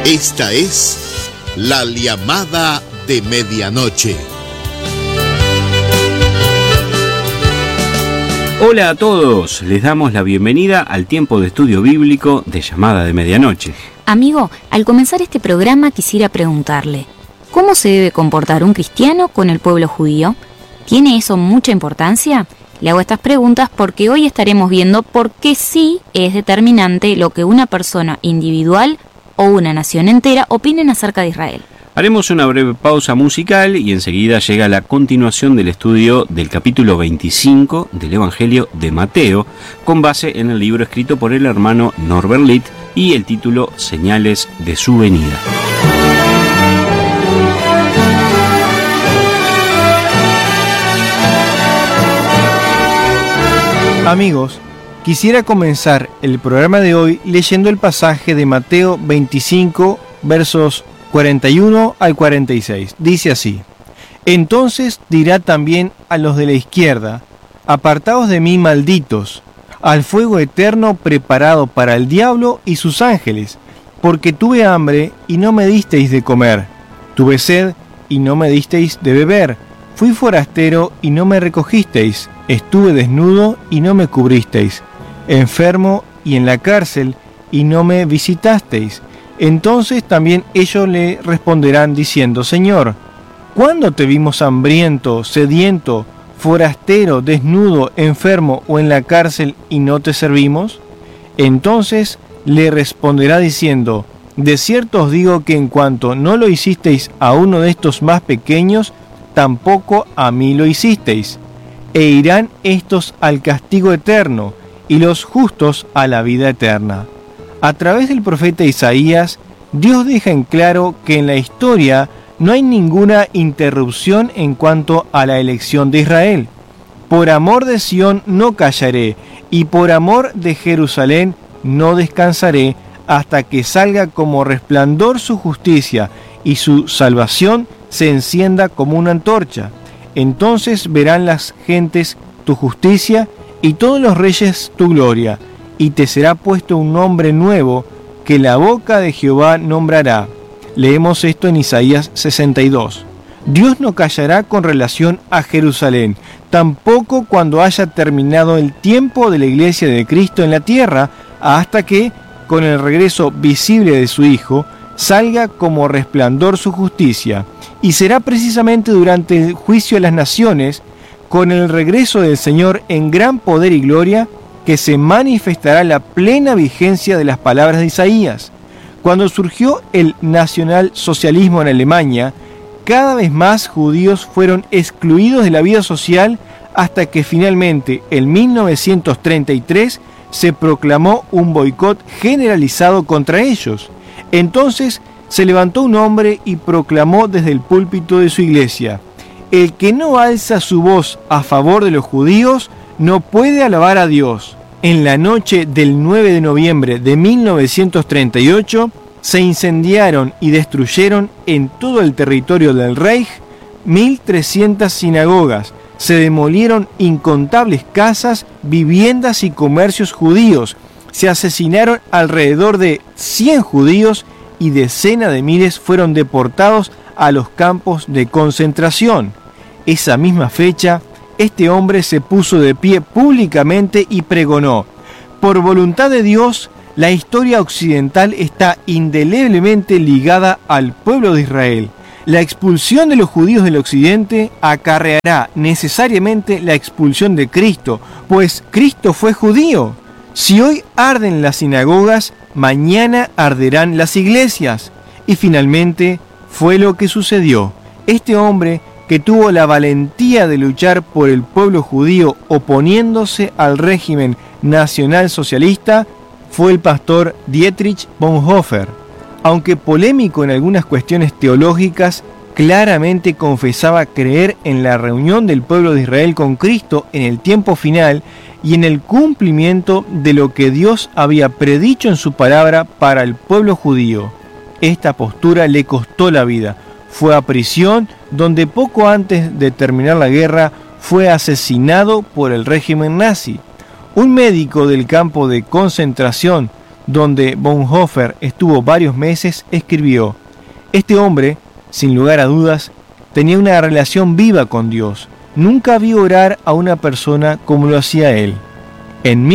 Esta es la llamada de medianoche. Hola a todos, les damos la bienvenida al tiempo de estudio bíblico de Llamada de Medianoche. Amigo, al comenzar este programa quisiera preguntarle, ¿cómo se debe comportar un cristiano con el pueblo judío? ¿Tiene eso mucha importancia? Le hago estas preguntas porque hoy estaremos viendo por qué sí es determinante lo que una persona individual o una nación entera opinen acerca de Israel. Haremos una breve pausa musical y enseguida llega la continuación del estudio del capítulo 25 del Evangelio de Mateo, con base en el libro escrito por el hermano Norbert Litt y el título Señales de su venida. Amigos, quisiera comenzar el programa de hoy leyendo el pasaje de Mateo 25, versos 41 al 46. Dice así: Entonces dirá también a los de la izquierda: Apartaos de mí, malditos, al fuego eterno preparado para el diablo y sus ángeles, porque tuve hambre y no me disteis de comer, tuve sed y no me disteis de beber, fui forastero y no me recogisteis, estuve desnudo y no me cubristeis, enfermo y en la cárcel y no me visitasteis. Entonces también ellos le responderán diciendo: Señor, ¿cuándo te vimos hambriento, sediento, forastero, desnudo, enfermo o en la cárcel y no te servimos? Entonces le responderá diciendo: De cierto os digo que en cuanto no lo hicisteis a uno de estos más pequeños, tampoco a mí lo hicisteis. E irán estos al castigo eterno, y los justos a la vida eterna. A través del profeta Isaías, Dios deja en claro que en la historia no hay ninguna interrupción en cuanto a la elección de Israel. Por amor de Sión no callaré, y por amor de Jerusalén no descansaré, hasta que salga como resplandor su justicia, y su salvación se encienda como una antorcha. Entonces verán las gentes tu justicia, y todos los reyes tu gloria, y te será puesto un nombre nuevo que la boca de Jehová nombrará. Leemos esto en Isaías 62. Dios no callará con relación a Jerusalén, tampoco cuando haya terminado el tiempo de la iglesia de Cristo en la tierra, hasta que, con el regreso visible de su Hijo, salga como resplandor su justicia. Y será precisamente durante el juicio de las naciones, con el regreso del Señor en gran poder y gloria, que se manifestará la plena vigencia de las palabras de Isaías. Cuando surgió el nacionalsocialismo en Alemania, cada vez más judíos fueron excluidos de la vida social hasta que finalmente, en 1933, se proclamó un boicot generalizado contra ellos. Entonces se levantó un hombre y proclamó desde el púlpito de su iglesia: El que no alza su voz a favor de los judíos no puede alabar a Dios. En la noche del 9 de noviembre de 1938 se incendiaron y destruyeron en todo el territorio del Reich 1.300 sinagogas, se demolieron incontables casas, viviendas y comercios judíos, se asesinaron alrededor de 100 judíos y decenas de miles fueron deportados a los campos de concentración. Esa misma fecha, este hombre se puso de pie públicamente y pregonó: Por voluntad de Dios, la historia occidental está indeleblemente ligada al pueblo de Israel. La expulsión de los judíos del occidente acarreará necesariamente la expulsión de Cristo, pues Cristo fue judío. Si hoy arden las sinagogas, mañana arderán las iglesias. Y finalmente fue lo que sucedió. Este hombre, que tuvo la valentía de luchar por el pueblo judío oponiéndose al régimen nacionalsocialista, fue el pastor Dietrich Bonhoeffer. Aunque polémico en algunas cuestiones teológicas, claramente confesaba creer en la reunión del pueblo de Israel con Cristo en el tiempo final y en el cumplimiento de lo que Dios había predicho en su palabra para el pueblo judío. Esta postura le costó la vida. Fue a prisión, donde poco antes de terminar la guerra fue asesinado por el régimen nazi. Un médico del campo de concentración donde Bonhoeffer estuvo varios meses, escribió: este hombre, sin lugar a dudas, tenía una relación viva con Dios. Nunca vi orar a una persona como lo hacía él. En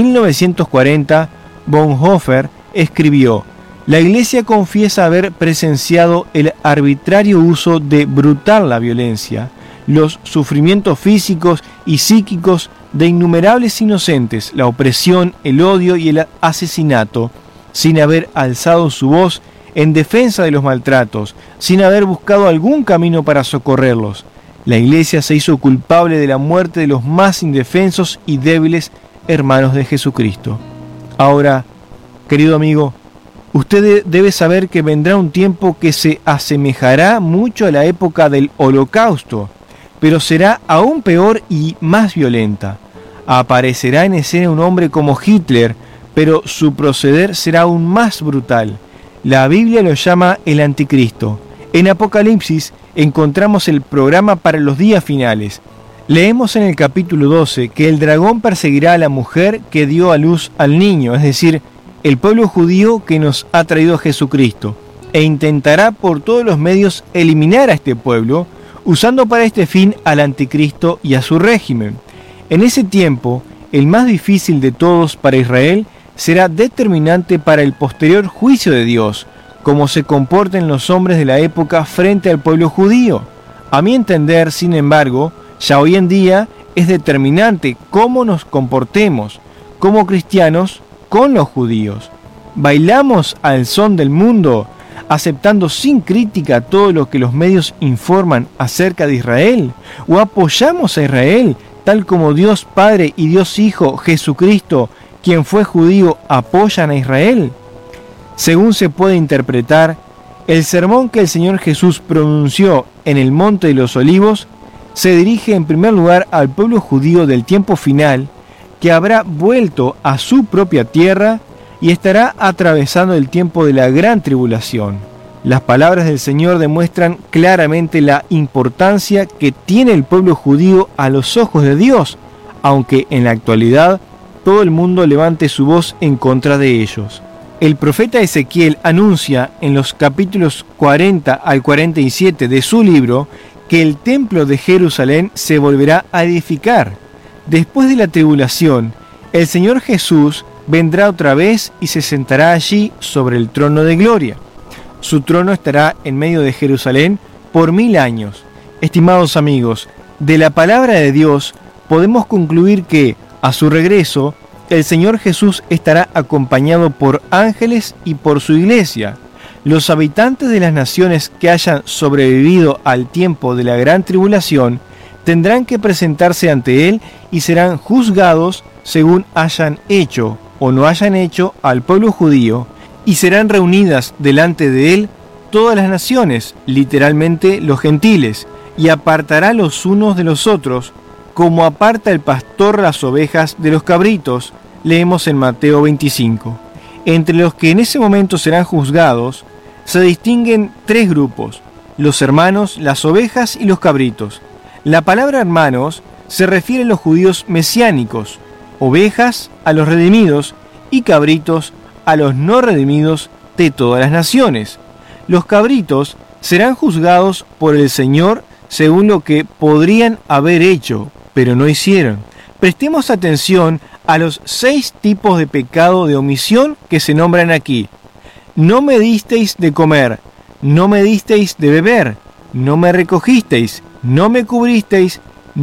1940, Bonhoeffer escribió: la Iglesia confiesa haber presenciado el arbitrario uso de brutal la violencia, los sufrimientos físicos y psíquicos de innumerables inocentes, la opresión, el odio y el asesinato, sin haber alzado su voz en defensa de los maltratos, sin haber buscado algún camino para socorrerlos. La Iglesia se hizo culpable de la muerte de los más indefensos y débiles hermanos de Jesucristo. Ahora, querido amigo, usted debe saber que vendrá un tiempo que se asemejará mucho a la época del Holocausto, pero será aún peor y más violenta. Aparecerá en escena un hombre como Hitler, pero su proceder será aún más brutal. La Biblia lo llama el Anticristo. En Apocalipsis encontramos el programa para los días finales. Leemos en el capítulo 12 que el dragón perseguirá a la mujer que dio a luz al niño, es decir, el pueblo judío que nos ha traído a Jesucristo, e intentará por todos los medios eliminar a este pueblo, usando para este fin al Anticristo y a su régimen. En ese tiempo, el más difícil de todos para Israel será determinante para el posterior juicio de Dios, como se comporten los hombres de la época frente al pueblo judío. A mi entender, sin embargo, ya hoy en día es determinante cómo nos comportemos como cristianos con los judíos. ¿Bailamos al son del mundo, aceptando sin crítica todo lo que los medios informan acerca de Israel? ¿O apoyamos a Israel, tal como Dios Padre y Dios Hijo, Jesucristo, quien fue judío, apoyan a Israel? Según se puede interpretar, el sermón que el Señor Jesús pronunció en el Monte de los Olivos se dirige en primer lugar al pueblo judío del tiempo final, que habrá vuelto a su propia tierra y estará atravesando el tiempo de la gran tribulación. Las palabras del Señor demuestran claramente la importancia que tiene el pueblo judío a los ojos de Dios, aunque en la actualidad todo el mundo levante su voz en contra de ellos. El profeta Ezequiel anuncia en los capítulos 40 al 47 de su libro que el templo de Jerusalén se volverá a edificar. Después de la tribulación, el Señor Jesús vendrá otra vez y se sentará allí sobre el trono de gloria. Su trono estará en medio de Jerusalén por 1000 años. Estimados amigos, de la palabra de Dios podemos concluir que, a su regreso, el Señor Jesús estará acompañado por ángeles y por su iglesia. Los habitantes de las naciones que hayan sobrevivido al tiempo de la gran tribulación tendrán que presentarse ante Él y serán juzgados según hayan hecho o no hayan hecho al pueblo judío, y serán reunidas delante de Él todas las naciones, literalmente los gentiles, y apartará los unos de los otros, como aparta el pastor las ovejas de los cabritos, leemos en Mateo 25. Entre los que en ese momento serán juzgados, se distinguen 3 grupos: los hermanos, las ovejas y los cabritos. La palabra hermanos se refiere a los judíos mesiánicos, ovejas a los redimidos y cabritos a los no redimidos de todas las naciones. Los cabritos serán juzgados por el Señor según lo que podrían haber hecho, pero no hicieron. Prestemos atención a los 6 tipos de pecado de omisión que se nombran aquí. No me disteis de comer, no me disteis de beber, no me recogisteis, no me cubristeis,